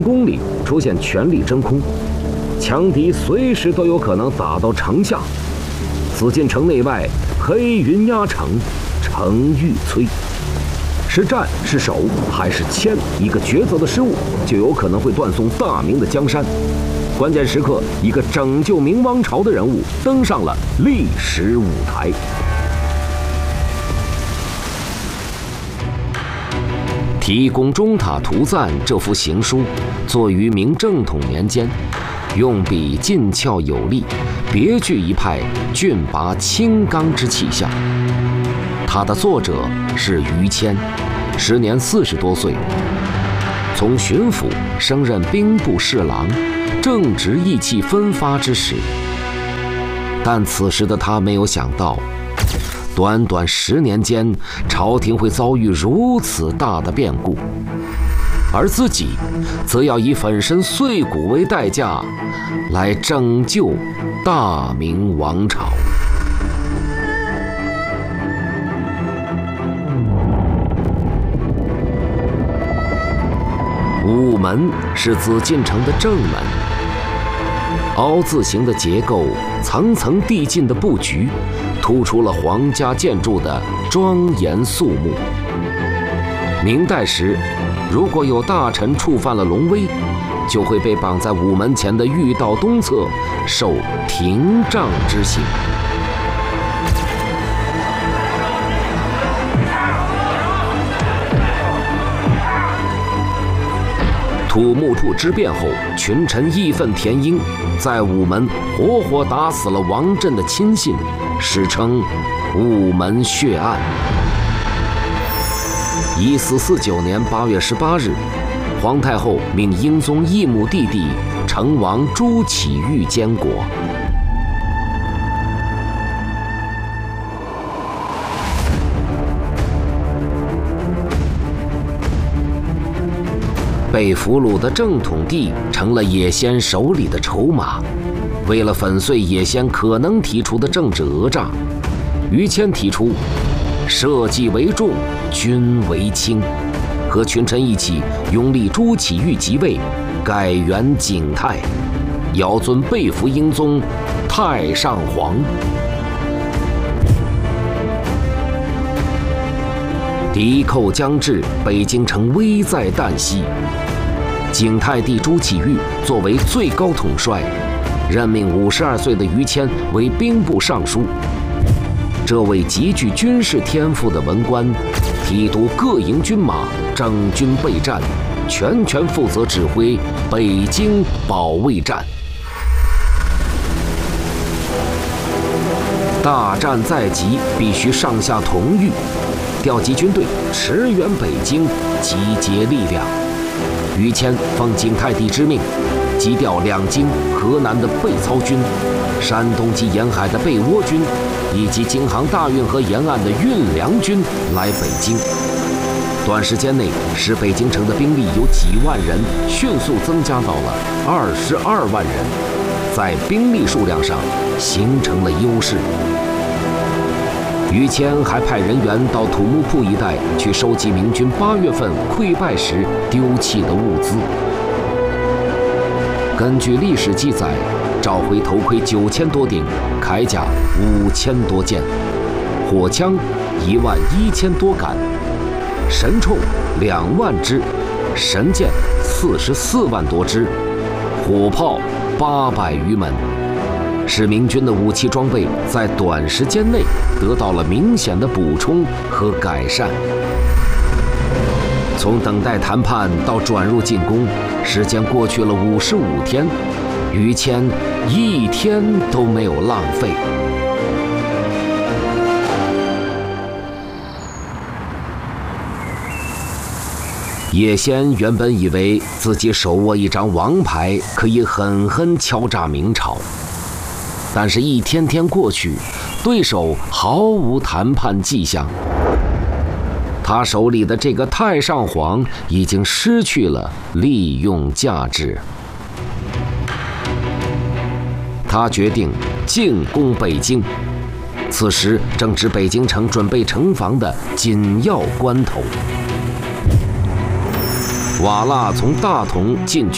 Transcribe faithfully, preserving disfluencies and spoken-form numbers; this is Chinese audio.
宫里出现权力真空，强敌随时都有可能打到城下。紫禁城内外黑云压城，城欲摧。是战是守还是牵，一个抉择的失误，就有可能会断送大明的江山。关键时刻，一个拯救明王朝的人物登上了历史舞台。《提供中塔图赞》这幅行书，作于明正统年间，用笔劲俏有力，别具一派峻拔清刚之气象。它的作者是于谦，时年四十多岁，从巡抚升任兵部侍郎，正值意气风发之时。但此时的他没有想到，短短十年间，朝廷会遭遇如此大的变故，而自己则要以粉身碎骨为代价，来拯救大明王朝。午门是紫禁城的正门，凹字形的结构，层层递进的布局，突出了皇家建筑的庄严肃穆。明代时，如果有大臣触犯了龙威，就会被绑在午门前的御道东侧，受廷杖之刑。土木处之变后，群臣义愤填膺，在午门活活打死了王振的亲信，史称午门血案。一四四九年八月十八日，皇太后命英宗义母弟弟成王朱祁钰监国。被俘虏的正统帝成了野先手里的筹码。为了粉碎野先可能提出的政治讹诈，于谦提出社稷为重，君为轻，和群臣一起拥立朱祁钰即位，改元景泰，遥尊被俘英宗太上皇。敌寇将至，北京城危在旦夕。景泰帝朱祁钰作为最高统帅，任命五十二岁的于谦为兵部尚书。这位极具军事天赋的文官，提督各营军马，整军备战，全权负责指挥北京保卫战。大战在即，必须上下同欲，调集军队，驰援北京，集结力量。于谦奉景泰帝之命，急调两京、河南的备操军、山东及沿海的备倭军，以及京杭大运河沿岸的运粮军来北京。短时间内，使北京城的兵力由几万人迅速增加到了二十二万人，在兵力数量上形成了优势。于谦还派人员到土木铺一带去收集明军八月份溃败时丢弃的物资。根据历史记载，召回头盔九千多顶，铠甲五千多件，火枪一万一千多杆，神铳两万支，神箭四十四万多支，火炮八百余门。使明军的武器装备在短时间内得到了明显的补充和改善。从等待谈判到转入进攻，时间过去了五十五天，于谦一天都没有浪费。野先原本以为自己手握一张王牌，可以狠狠敲诈明朝。但是，一天天过去，对手毫无谈判迹象。他手里的这个太上皇已经失去了利用价值。他决定进攻北京。此时正值北京城准备城防的紧要关头。瓦剌从大同进军